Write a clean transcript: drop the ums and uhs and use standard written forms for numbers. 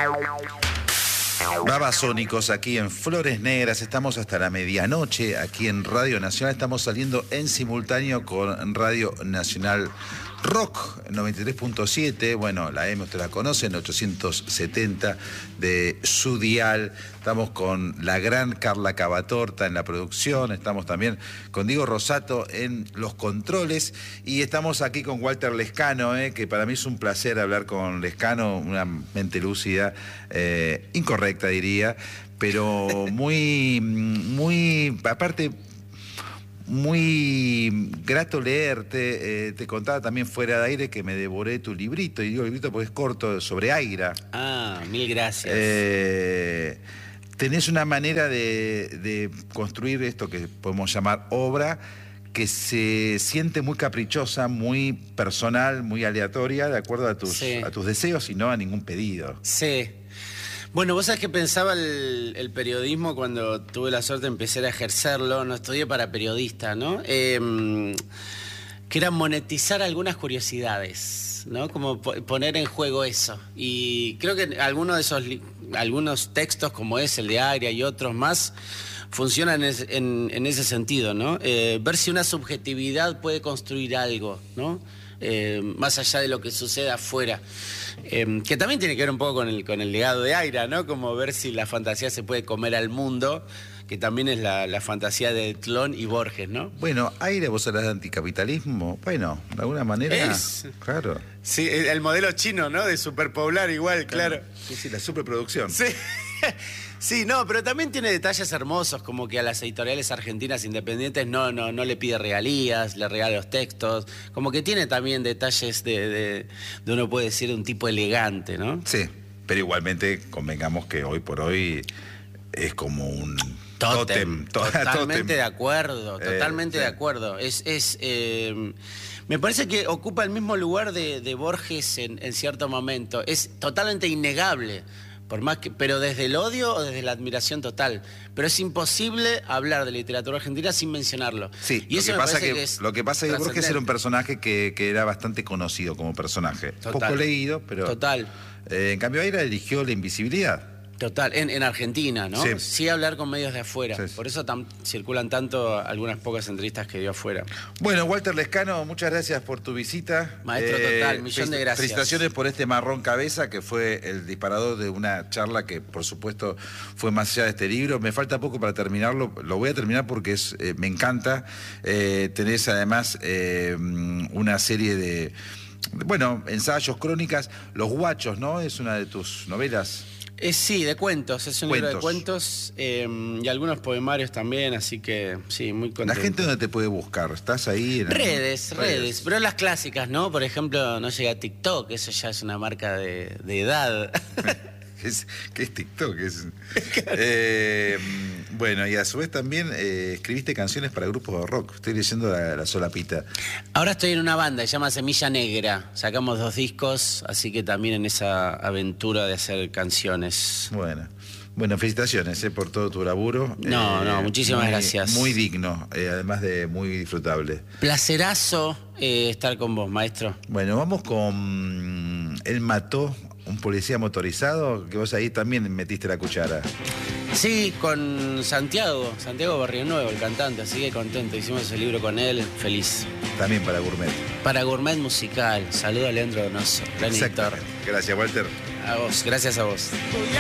Babasónicos aquí en Flores Negras, estamos hasta la medianoche aquí en Radio Nacional, estamos saliendo en simultáneo con Radio Nacional Rock 93.7, bueno, la M usted la conoce, en 870 de su dial. Estamos con la gran Carla Cavatorta en la producción, estamos también con Diego Rosato en los controles y estamos aquí con Walter Lescano, que para mí es un placer hablar con Lescano, una mente lúcida, incorrecta diría, pero muy, aparte, muy grato leerte. Te contaba también fuera de aire que me devoré tu librito, y digo librito porque es corto, sobre Aira. Ah, mil gracias. Tenés una manera de construir esto que podemos llamar obra, que se siente muy caprichosa, muy personal, muy aleatoria, de acuerdo a tus deseos y no a ningún pedido. Sí. Bueno, vos sabés que pensaba el periodismo cuando tuve la suerte de empezar a ejercerlo, no estudié para periodista, ¿no? Que era monetizar algunas curiosidades, ¿no? Como poner en juego eso. Y creo que algunos textos como es el de Aira y otros más funcionan en ese sentido, ¿no? Ver si una subjetividad puede construir algo, ¿no? Más allá de lo que sucede afuera. Que también tiene que ver un poco con el legado de Aira, ¿no? Como ver si la fantasía se puede comer al mundo, que también es la fantasía de Tlón y Borges, ¿no? Bueno, Aira, vos hablas de anticapitalismo, bueno, de alguna manera. Claro. Sí, el modelo chino, ¿no? De superpoblar igual, claro. Sí, la superproducción. Sí. Sí, no, pero también tiene detalles hermosos, como que a las editoriales argentinas independientes no le pide regalías, le regala los textos, como que tiene también detalles de uno puede decir, un tipo elegante, ¿no? Sí, pero igualmente convengamos que hoy por hoy es como un tótem. Totalmente de acuerdo, totalmente de acuerdo. Me parece que ocupa el mismo lugar de Borges en cierto momento, es totalmente innegable. Pero desde el odio o desde la admiración total. Pero es imposible hablar de literatura argentina sin mencionarlo. Sí, y eso lo que pasa es que Borges era un personaje que era bastante conocido como personaje. Total. Poco leído, pero... Total. En cambio, Aira eligió la invisibilidad. Total, en Argentina, ¿no? Sí, hablar con medios de afuera. Sí. Por eso circulan tanto algunas pocas entrevistas que dio afuera. Bueno, Walter Lescano, muchas gracias por tu visita. Maestro, total, millón de gracias. Felicitaciones por este marrón cabeza, que fue el disparador de una charla que, por supuesto, fue más allá de este libro. Me falta poco para terminarlo, lo voy a terminar porque me encanta. Tenés además una serie de, ensayos, crónicas. Los Guachos, ¿no? Es una de tus novelas. Sí, de cuentos, es un libro de cuentos y algunos poemarios también, así que sí, muy contento. ¿La gente dónde te puede buscar? ¿Estás ahí? En redes, pero las clásicas, ¿no? Por ejemplo, no llega a TikTok, eso ya es una marca de edad. ¿Qué es TikTok? Bueno, y a su vez también escribiste canciones para grupos de rock. Estoy leyendo la solapita. Ahora estoy en una banda, se llama Semilla Negra. Sacamos 2 discos, así que también en esa aventura de hacer canciones. Bueno, felicitaciones por todo tu laburo. Muchísimas gracias. Muy digno, además de muy disfrutable. Placerazo estar con vos, maestro. Bueno, vamos con Él mató, un policía motorizado, que vos ahí también metiste la cuchara. Sí, con Santiago Barrio Nuevo, el cantante, así que contento. Hicimos ese libro con él, feliz. También para Gourmet. Para Gourmet Musical. Saludo a Leandro Donoso, gran editor. Gracias, Walter. A vos, gracias a vos.